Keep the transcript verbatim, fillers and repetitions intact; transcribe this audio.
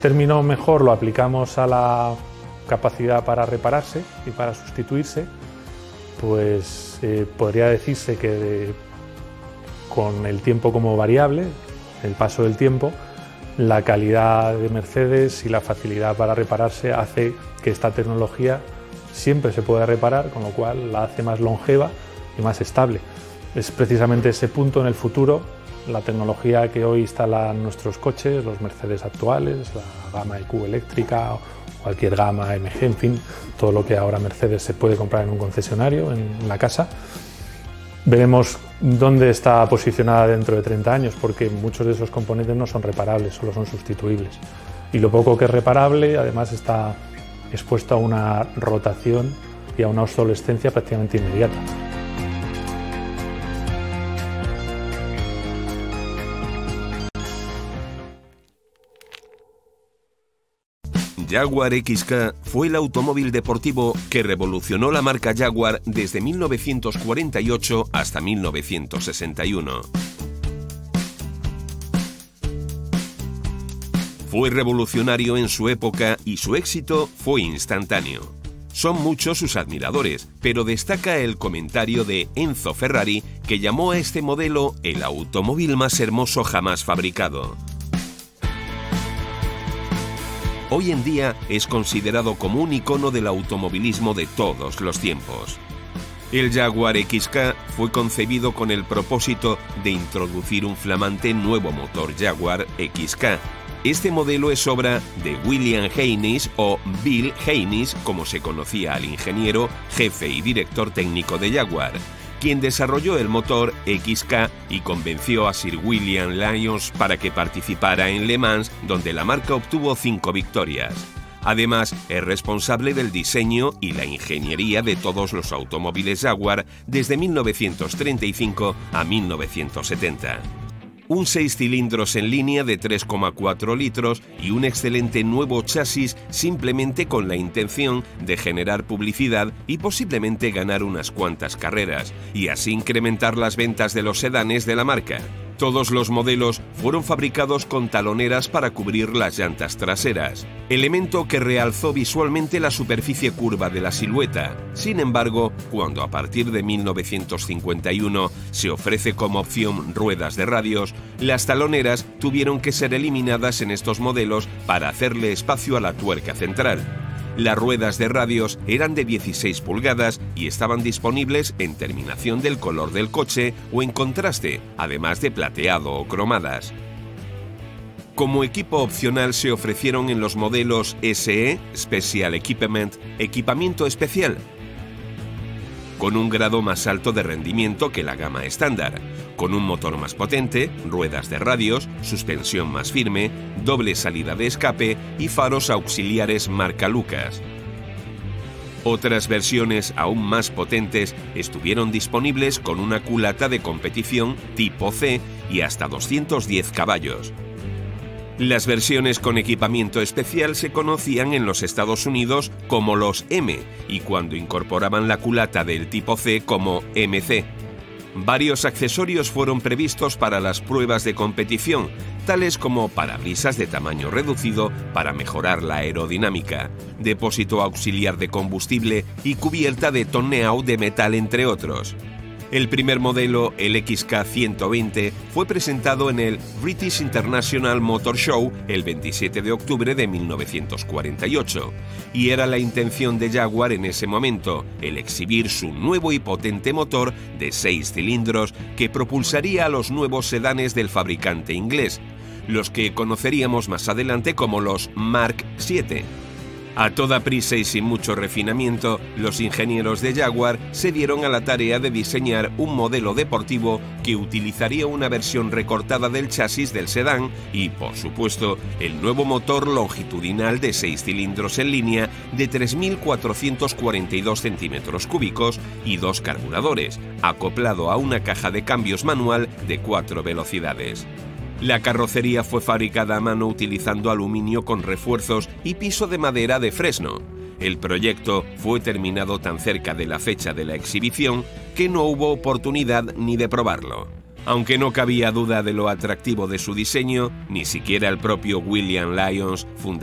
Término mejor lo aplicamos a la capacidad para repararse y para sustituirse, pues eh, podría decirse que de, con el tiempo como variable, el paso del tiempo, la calidad de Mercedes y la facilidad para repararse hace que esta tecnología siempre se pueda reparar, con lo cual la hace más longeva y más estable. Es precisamente ese punto en el futuro, la tecnología que hoy instalan nuestros coches, los Mercedes actuales, la gama E Q eléctrica o cualquier gama M G, en fin, todo lo que ahora Mercedes se puede comprar en un concesionario, en la casa. Veremos dónde está posicionada dentro de treinta años, porque muchos de esos componentes no son reparables, solo son sustituibles. Y lo poco que es reparable, además, está expuesto a una rotación y a una obsolescencia prácticamente inmediata. Jaguar X K fue el automóvil deportivo que revolucionó la marca Jaguar desde mil novecientos cuarenta y ocho hasta mil novecientos sesenta y uno. Fue revolucionario en su época y su éxito fue instantáneo. Son muchos sus admiradores, pero destaca el comentario de Enzo Ferrari, que llamó a este modelo el automóvil más hermoso jamás fabricado. Hoy en día es considerado como un icono del automovilismo de todos los tiempos. El Jaguar X K fue concebido con el propósito de introducir un flamante nuevo motor Jaguar X K. Este modelo es obra de William Haynes, o Bill Haynes, como se conocía al ingeniero, jefe y director técnico de Jaguar, quien desarrolló el motor X K y convenció a Sir William Lyons para que participara en Le Mans, donde la marca obtuvo cinco victorias. Además, es responsable del diseño y la ingeniería de todos los automóviles Jaguar desde mil novecientos treinta y cinco a mil novecientos setenta. Un seis cilindros en línea de tres coma cuatro litros y un excelente nuevo chasis, simplemente con la intención de generar publicidad y posiblemente ganar unas cuantas carreras, y así incrementar las ventas de los sedanes de la marca. Todos los modelos fueron fabricados con taloneras para cubrir las llantas traseras, elemento que realzó visualmente la superficie curva de la silueta. Sin embargo, cuando a partir de mil novecientos cincuenta y uno se ofrece como opción ruedas de radios, las taloneras tuvieron que ser eliminadas en estos modelos para hacerle espacio a la tuerca central. Las ruedas de radios eran de dieciséis pulgadas y estaban disponibles en terminación del color del coche o en contraste, además de plateado o cromadas. Como equipo opcional se ofrecieron en los modelos S E, Special Equipment, equipamiento especial, con un grado más alto de rendimiento que la gama estándar, con un motor más potente, ruedas de radios, suspensión más firme, doble salida de escape y faros auxiliares marca Lucas. Otras versiones aún más potentes estuvieron disponibles con una culata de competición tipo C y hasta doscientos diez caballos. Las versiones con equipamiento especial se conocían en los Estados Unidos como los M y cuando incorporaban la culata del tipo C como M C. Varios accesorios fueron previstos para las pruebas de competición, tales como parabrisas de tamaño reducido para mejorar la aerodinámica, depósito auxiliar de combustible y cubierta de tonneau de metal, entre otros. El primer modelo, el X K ciento veinte, fue presentado en el British International Motor Show el veintisiete de octubre de mil novecientos cuarenta y ocho, y era la intención de Jaguar en ese momento el exhibir su nuevo y potente motor de seis cilindros que propulsaría a los nuevos sedanes del fabricante inglés, los que conoceríamos más adelante como los Mark siete. A toda prisa y sin mucho refinamiento, los ingenieros de Jaguar se dieron a la tarea de diseñar un modelo deportivo que utilizaría una versión recortada del chasis del sedán y, por supuesto, el nuevo motor longitudinal de seis cilindros en línea de tres mil cuatrocientos cuarenta y dos centímetros cúbicos y dos carburadores, acoplado a una caja de cambios manual de cuatro velocidades. La carrocería fue fabricada a mano utilizando aluminio con refuerzos y piso de madera de fresno. El proyecto fue terminado tan cerca de la fecha de la exhibición que no hubo oportunidad ni de probarlo. Aunque no cabía duda de lo atractivo de su diseño, ni siquiera el propio William Lyons, fundador